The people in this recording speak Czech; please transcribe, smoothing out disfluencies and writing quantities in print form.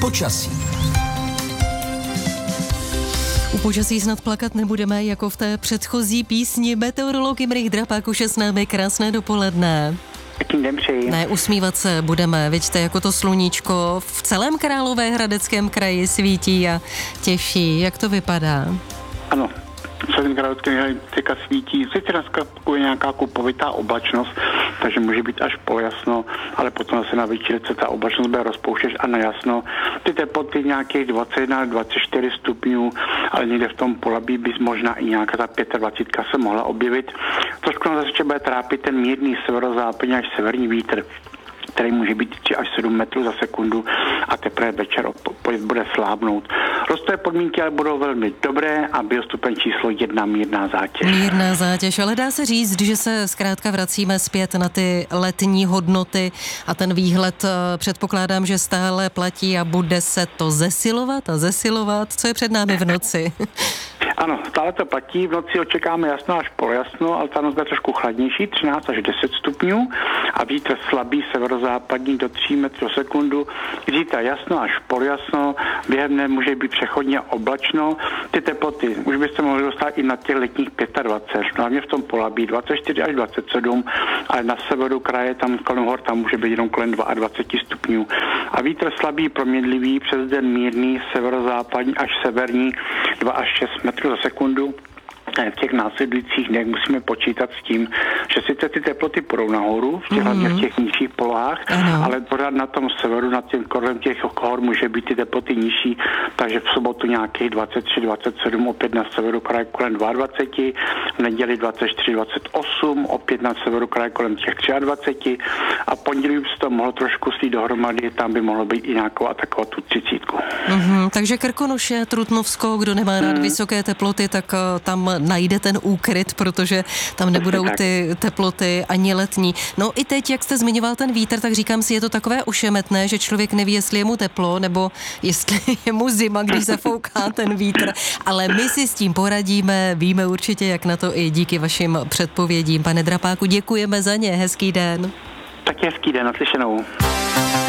Počasí. U počasí snad plakat nebudeme, jako v té předchozí písni. Meteorolog Jindřich Drapák už je s námi. Krásné dopoledne. Pěkný den přeji. Ne, usmívat se budeme. Vidíte, jako to sluníčko v celém Královéhradeckém kraji svítí a těší. Jak to vypadá? Ano, v celém Královéhradeckém kraji teďka svítí. Sice dneska je nějaká kupovitá oblačnost, takže může být až polojasno, ale potom se na večírce ta oblačnost bude rozpouštět a na jasno. Ty teploty nějakých 21-24 stupňů, ale někde v tom Polabí by možná i nějaká ta 25 se mohla objevit. Trošku nás ještě bude trápit ten mírný severozápadní až severní vítr, který může být 3 až 7 metrů za sekundu a teprve večer bude slábnout. Rostové podmínky ale budou velmi dobré a biostupeň číslo 1 mírná zátěž. Mírná zátěž, ale dá se říct, že se zkrátka vracíme zpět na ty letní hodnoty a ten výhled předpokládám, že stále platí a bude se to zesilovat a zesilovat. Co je před námi v noci? Ano, stále to platí. V noci očekáme jasno až polojasno, ale ta noc bude trošku chladnější, 13 až 10 stupňů a vítr slabý severozápadní do 3 metrů za sekundu. Zítra jasno až polojasno, během dne může být přechodně oblačno. Ty teploty už byste mohli dostat i na těch letních 25, hlavně v tom Polabí 24 až 27, ale na severu kraje, tam kolem hor, tam může být jenom kolem 22 stupňů. A vítr slabý, proměnlivý, přes den mírný, severozápadní až severní 2 až 6 metrů za sekundu. V těch následujících dnech musíme počítat s tím, že sice ty teploty půjdou nahoru, hlavně v těch nižších polohách, ale pořád na tom severu, na těm kolem těch hor může být ty teploty nižší, takže v sobotu nějakých 23, 27, opět na severu kraje kolem 22, v neděli 24, 28, opět na severu kraje kolem těch 23 a pondělí by se to mohlo trošku slít dohromady, tam by mohlo být i nějakou atakovat tu 30. Takže Krkonoše, Trutnovsko, kdo nemá rád vysoké teploty, tak tam najde ten úkryt, protože tam nebudou ty teploty ani letní. No i teď, jak jste zmiňoval ten vítr, tak říkám si, je to takové ošemetné, že člověk neví, jestli je mu teplo, nebo jestli je mu zima, když zafouká ten vítr. Ale my si s tím poradíme, víme určitě, jak na to i díky vašim předpovědím. Pane Drapáku, děkujeme za ně, hezký den. Tak hezký den, naslyšenou.